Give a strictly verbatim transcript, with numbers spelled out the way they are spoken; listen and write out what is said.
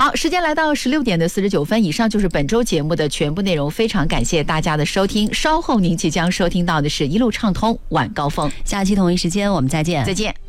好，时间来到十六点的四十九分，以上就是本周节目的全部内容，非常感谢大家的收听。稍后您即将收听到的是一路畅通晚高峰， 下期同一时间我们再见， 再见。